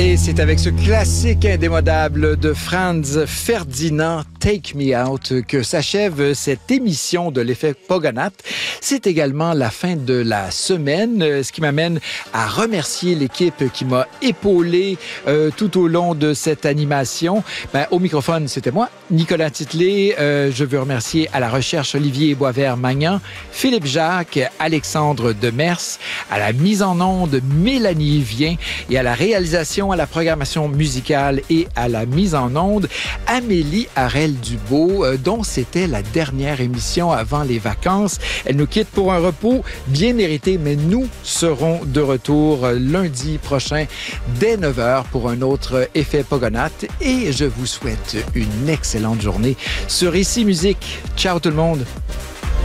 Et c'est avec ce classique indémodable de Franz Ferdinand, Take Me Out, que s'achève cette émission de l'effet Pogonath. C'est également la fin de la semaine, ce qui m'amène à remercier l'équipe qui m'a épaulé tout au long de cette animation. Au microphone, c'était moi, Nicolas Titley. Je veux remercier à la recherche Olivier Boisvert-Magnan, Philippe Jacques, Alexandre Demers, à la mise en onde Mélanie Vien et à la réalisation, à la programmation musicale et à la mise en onde Amélie Harel-Dubois, dont c'était la dernière émission avant les vacances. Elle nous quitte pour un repos bien mérité, mais nous serons de retour lundi prochain dès 9h pour un autre effet Pogonath et je vous souhaite une excellente journée sur Ici Musique. Ciao tout le monde!